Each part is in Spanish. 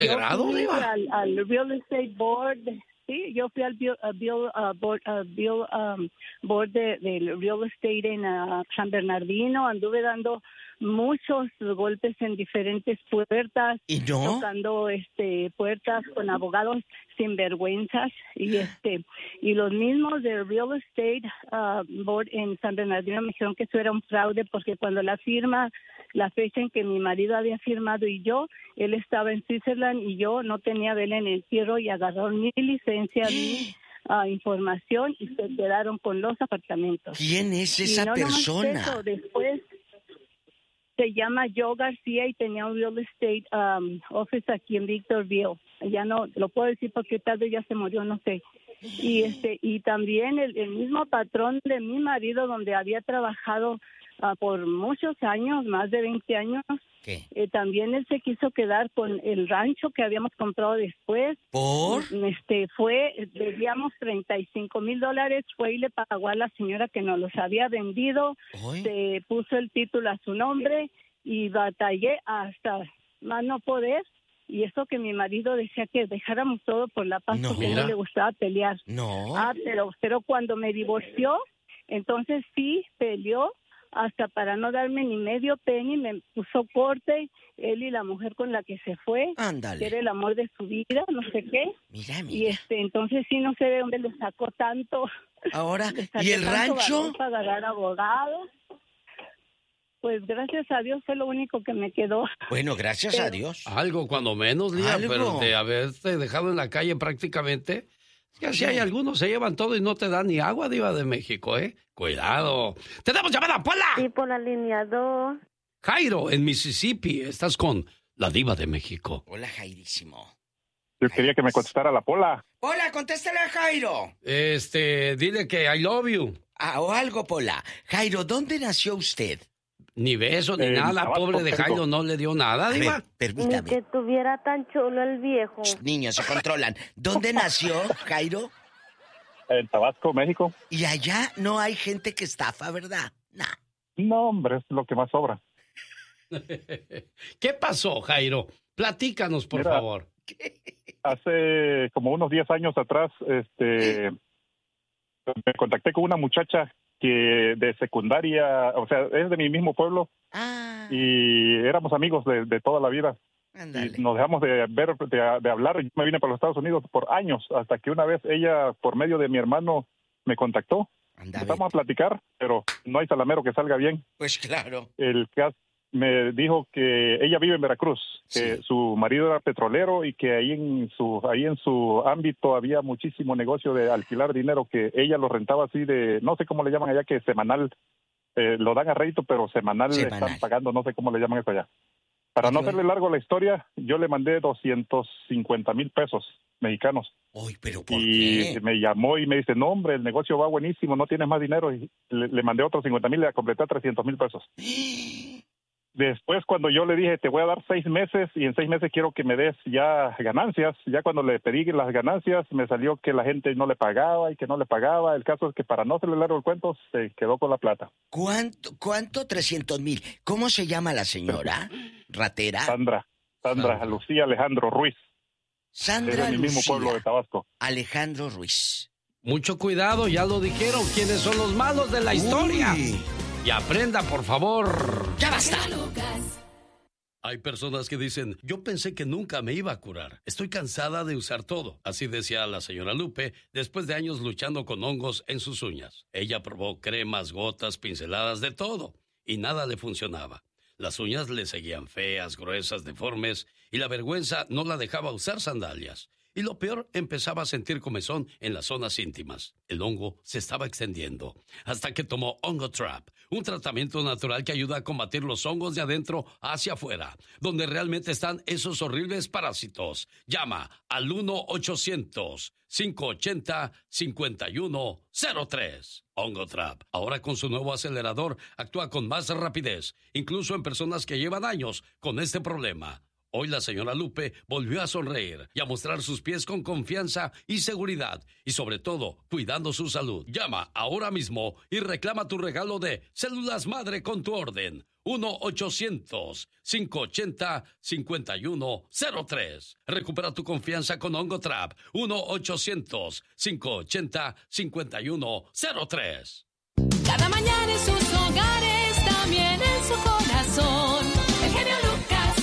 ¿De grado, fui Diva? al Real Estate Board. Sí, yo fui al board del Real Estate en San Bernardino. Anduve dando muchos golpes en diferentes puertas, ¿Y no? tocando puertas con abogados sinvergüenzas y los mismos del Real Estate Board en San Bernardino me dijeron que eso era un fraude porque cuando la fecha en que mi marido había firmado y él estaba en Switzerland y yo no tenía vela en el entierro y agarraron mi licencia, mi información y se quedaron con los apartamentos. ¿Quién es esa persona? Eso, después se llama Joe García y tenía un real estate office aquí en Victorville. Ya no lo puedo decir porque tal vez ya se murió, no sé. Y también el mismo patrón de mi marido donde había trabajado por muchos años, más de 20 años. ¿Qué? También él se quiso quedar con el rancho que habíamos comprado después. ¿Por? Debíamos $35,000, fue y le pagó a la señora que nos los había vendido. ¿Ay? Se puso el título a su nombre y batallé hasta más no poder. Y eso que mi marido decía que dejáramos todo por la paz porque no le gustaba pelear. No. Pero cuando me divorció, entonces sí peleó hasta para no darme ni medio penny, me puso corte, él y la mujer con la que se fue, Ándale. que era el amor de su vida, no sé qué. Mira. Y entonces sí no sé de dónde le sacó tanto. Ahora, ¿y el rancho? Para agarrar abogados. Pues gracias a Dios fue lo único que me quedó. Bueno, gracias a Dios. Algo, cuando menos, Lía, pero de haberte dejado en la calle prácticamente. Que así hay algunos, se llevan todo y no te dan ni agua, Diva de México, ¿eh? Cuidado. ¡Tenemos llamada, Pola! Sí, por la línea 2. Jairo, en Mississippi, estás con la Diva de México. Hola, Jairísimo. Yo quería que me contestara la Pola. Hola, contéstale a Jairo. Dile que I love you. O algo, Pola. Jairo, ¿dónde nació usted? Ni beso, ni nada. Tabasco, Pobre de Jairo, no le dio nada, A Diva. ver, permítame. Ni que tuviera tan chulo el viejo. Niños, se controlan. ¿Dónde nació, Jairo? En Tabasco, México. Y allá no hay gente que estafa, ¿verdad? Nah. No, hombre, es lo que más sobra. ¿Qué pasó, Jairo? Platícanos, por favor. Hace como unos 10 años atrás, me contacté con una muchacha que de secundaria, o sea, es de mi mismo pueblo, y éramos amigos de toda la vida. Ándale. Y nos dejamos de ver, de hablar. Yo me vine para los Estados Unidos por años, hasta que una vez ella, por medio de mi hermano, me contactó. Empezamos a platicar, pero no hay salamero que salga bien. Pues claro. El caso me dijo que ella vive en Veracruz, que su marido era petrolero y que ahí en su ámbito había muchísimo negocio de alquilar dinero, que ella lo rentaba así de, no sé cómo le llaman allá, que semanal, lo dan a rédito, pero semanal le están pagando, no sé cómo le llaman eso allá. Para no hacerle largo la historia, yo le mandé 250,000 pesos mexicanos. Uy, pero ¿por qué? Me llamó y me dice, no, hombre, el negocio va buenísimo, no tienes más dinero. Y le mandé otros 50,000, le completé 300,000 pesos. Después, cuando yo le dije, te voy a dar 6 meses y en 6 meses quiero que me des ya ganancias, ya cuando le pedí las ganancias, me salió que la gente no le pagaba y que no le pagaba. El caso es que para no hacerle largo el cuento, se quedó con la plata. ¿Cuánto? 300,000. ¿Cómo se llama la señora? ¿Ratera? Sandra Lucía Alejandro Ruiz. Sandra Lucía. Es de mi mismo pueblo de Tabasco. Alejandro Ruiz. Mucho cuidado, ya lo dijeron, quiénes son los malos de la historia. Y aprenda, por favor. ¡Ya basta! Hay personas que dicen, yo pensé que nunca me iba a curar. Estoy cansada de usar todo. Así decía la señora Lupe, después de años luchando con hongos en sus uñas. Ella probó cremas, gotas, pinceladas, de todo. Y nada le funcionaba. Las uñas le seguían feas, gruesas, deformes. Y la vergüenza no la dejaba usar sandalias. Y lo peor, empezaba a sentir comezón en las zonas íntimas. El hongo se estaba extendiendo, hasta que tomó Ongotrap, un tratamiento natural que ayuda a combatir los hongos de adentro hacia afuera, donde realmente están esos horribles parásitos. Llama al 1-800-580-5103. Ongotrap, ahora con su nuevo acelerador, actúa con más rapidez, incluso en personas que llevan años con este problema. Hoy la señora Lupe volvió a sonreír y a mostrar sus pies con confianza y seguridad, y sobre todo, cuidando su salud. Llama ahora mismo y reclama tu regalo de Células Madre con tu orden. 1-800-580-5103. Recupera tu confianza con Ongotrap. 1-800-580-5103. Cada mañana en sus hogares, también en su corazón. El genio Lucas.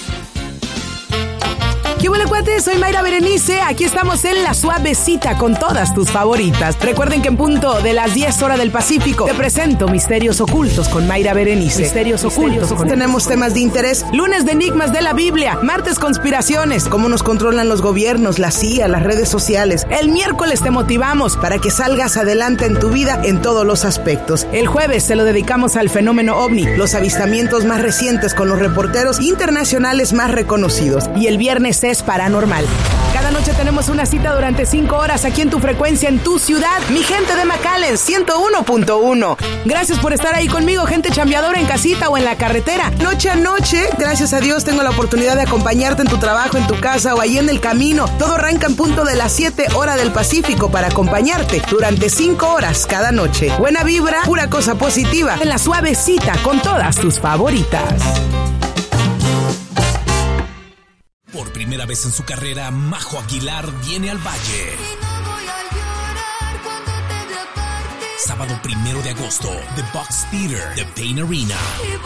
¿Qué huele, cuates? Soy Mayra Berenice. Aquí estamos en La Suavecita con todas tus favoritas. Recuerden que en punto de las 10 horas del Pacífico te presento Misterios Ocultos con Mayra Berenice. Misterios Ocultos. Tenemos temas de interés. Lunes de enigmas de la Biblia. Martes conspiraciones. Cómo nos controlan los gobiernos, la CIA, las redes sociales. El miércoles te motivamos para que salgas adelante en tu vida en todos los aspectos. El jueves se lo dedicamos al fenómeno OVNI, los avistamientos más recientes con los reporteros internacionales más reconocidos. Y el viernes es paranormal. Cada noche tenemos una cita durante 5 horas aquí en tu frecuencia, en tu ciudad. Mi gente de McAllen, 101.1. Gracias por estar ahí conmigo, gente chambeadora en casita o en la carretera. Noche a noche, gracias a Dios, tengo la oportunidad de acompañarte en tu trabajo, en tu casa o ahí en el camino. Todo arranca en punto de las 7 horas del Pacífico para acompañarte durante 5 horas cada noche. Buena vibra, pura cosa positiva. En La Suavecita con todas tus favoritas. Por primera vez en su carrera, Majo Aguilar viene al Valle. Sábado 1 de agosto, The Box Theater, The Pain Arena.